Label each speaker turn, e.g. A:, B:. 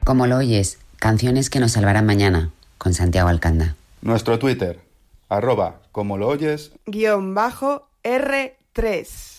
A: Como lo oyes, canciones que nos salvarán mañana, con Santiago Alcanda.
B: Nuestro Twitter, @como lo oyes,
C: _R3.